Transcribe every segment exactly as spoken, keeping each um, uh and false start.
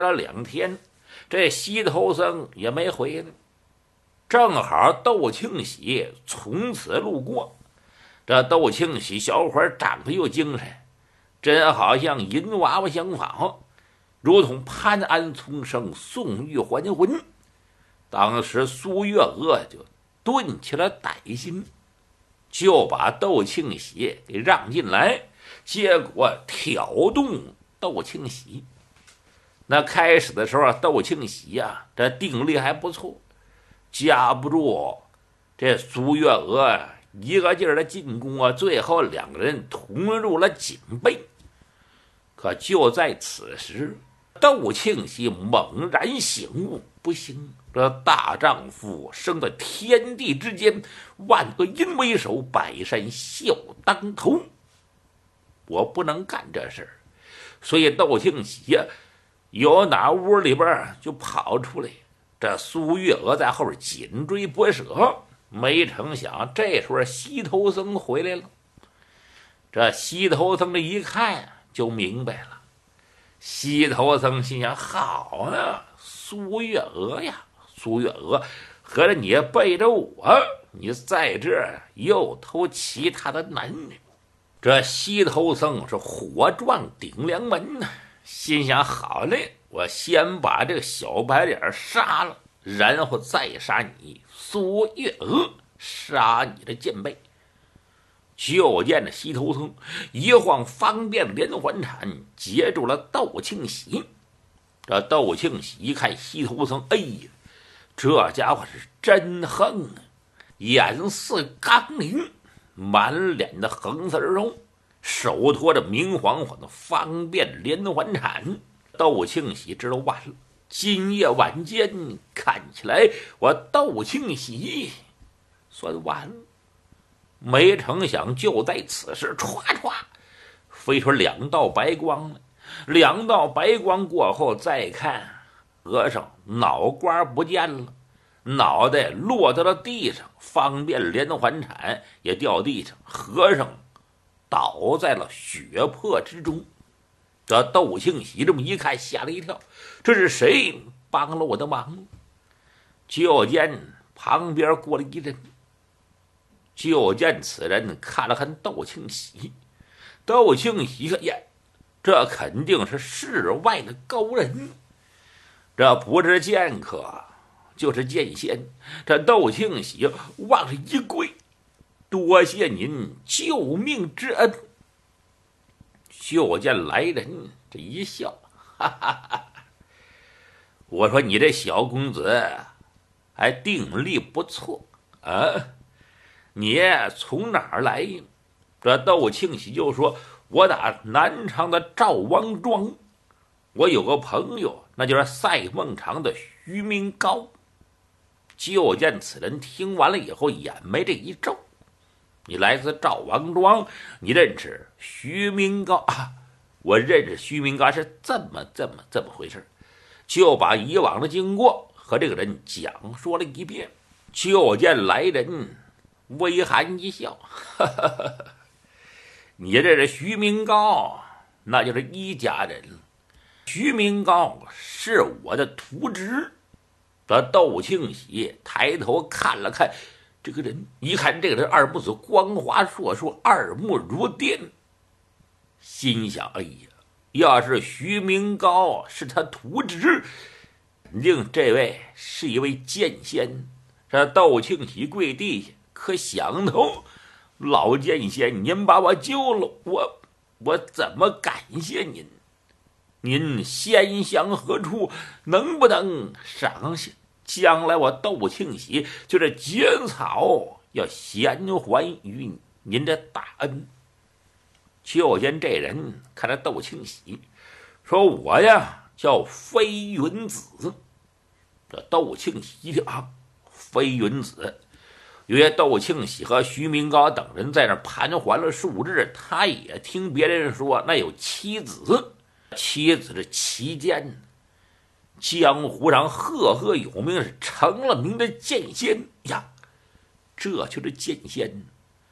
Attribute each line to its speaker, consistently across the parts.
Speaker 1: 了两天，这西头僧也没回来。正好窦庆喜从此路过，这窦庆喜小伙长得又精神，真好像银娃娃相仿，如同潘安重生，宋玉还魂。当时苏月娥就顿起了歹心，就把窦庆喜给让进来，结果挑动窦庆喜。那开始的时候，窦庆喜呀、啊，这定力还不错，架不住这苏月娥一个劲儿的进攻啊，最后两个人同入了井背。可就在此时，窦庆喜猛然醒悟，不行，这大丈夫生在天地之间，万恶淫为首，百善孝当头，我不能干这事儿。所以窦庆喜呀、啊，由哪屋里边就跑出来，这苏月娥在后边紧追不舍。没成想这时候西头僧回来了，这西头僧这一看就明白了。西头僧心想：好呢，苏月娥呀，苏月娥，合着你背着我，你在这儿又偷其他的男人。这西头僧是火撞顶梁门呢，心想：好嘞，我先把这个小白脸杀了，然后再杀你苏月娥，杀你的贱婢。就见这西头僧一晃方便连环铲，截住了窦庆喜。这窦庆喜一看西头僧，哎呀，这家伙是真横啊，眼似钢铃，满脸的横丝肉，手托着明晃晃的方便连环铲。窦庆喜知道完了，今夜晚间看起来我窦庆喜算完了。没成想就在此时，唰唰飞出两道白光来。两道白光过后再看，和尚脑瓜不见了，脑袋落在了地上，方便连环铲也掉地上，和尚倒在了血泊之中。这窦庆喜这么一看，吓了一跳，这是谁帮了我的忙？就见旁边过了一人，就见此人看了看窦庆喜，窦庆喜看呀，这肯定是世外的高人，这不是剑客就是剑仙。这窦庆喜往上一跪，多谢您救命之恩。就见来人这一笑，哈哈哈！我说你这小公子还定力不错啊，你从哪儿来呀？这窦庆喜就说：我打南昌的赵王庄，我有个朋友，那就是赛孟尝的徐明高。就见此人听完了以后，眼眉这一皱：你来自赵王庄，你认识徐明高啊？我认识徐明高是这么这么这么回事，就把以往的经过和这个人讲说了一遍。就见来人微含一笑，哈哈哈，你这是徐明高，那就是一家人。徐明高是我的徒侄。这窦庆喜抬头看了看这个人，一看这个人二目子光滑硕硕，二目如电，心想：哎呀，要是徐明高是他徒侄，肯定这位是一位剑仙。这窦庆喜跪地下，可想头，老剑仙，您把我救了，我我怎么感谢您？您仙乡何处？能不能赏下？将来我窦庆喜就是结草，要咸还于您的大恩。就见这人看着窦庆喜，说：我呀叫飞云子。这窦庆喜一听啊，飞云子，因为窦庆喜和徐明高等人在那盘桓了数日，他也听别人说那有妻子，妻子是齐剑，江湖上赫赫有名，是成了名的剑仙呀，这就是剑仙。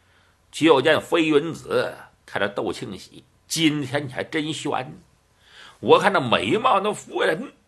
Speaker 1: 就见飞云子看着窦庆喜，今天你还真悬， 我看那美貌的妇人